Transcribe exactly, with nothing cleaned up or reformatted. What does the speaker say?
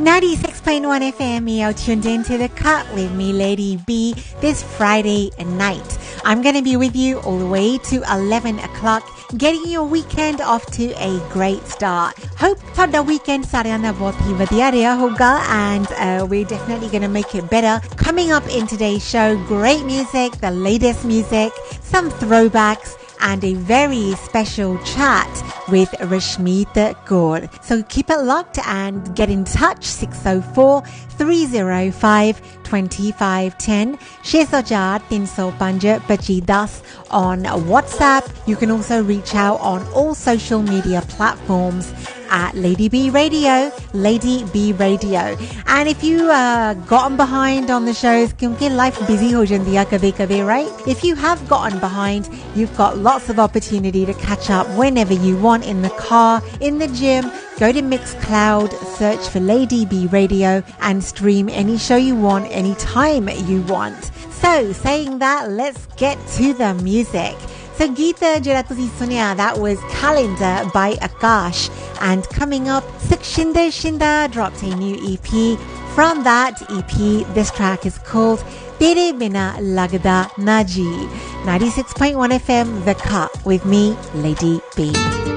ninety-six point one F M, you're tuned into The Cut with me, Lady B, this Friday night. I'm going to be with you all the way to eleven o'clock, getting your weekend off to a great start. Hope ਤੁਹਾਡਾ weekend ਸਾਰਿਆਂ ਦਾ ਬਹੁਤ ਹੀ ਵਧੀਆ ਰਿਹਾ ਹੋਗਾ, and uh, we're definitely going to make it better. Coming up in today's show, great music, the latest music, some throwbacks, and a very special chat with Rashmeet Kaur. So keep it locked and get in touch. six oh four, three oh five, two five one oh six oh four, three oh five, two five one oh on WhatsApp. You can also reach out on all social media platforms at Lady B Radio, Lady B Radio. And if you uh, gotten behind on the shows, kyunki life busy ho jandi hai kabhi kabhi, right? If you have gotten behind, you've got lots of opportunity to catch up whenever you want, in the car, in the gym. Go to Mixcloud, search for Lady B Radio and stream any show you want, anytime you want. So, saying that, let's get to the music. So, Geeta jehda tusi sunya, that was Calendar by Akash. And coming up, Sukshinder Shinda dropped a new E P. From that E P, this track is called Tere Bina Lagda Na Ji. ninety-six point one F M, The Cut with me, Lady B.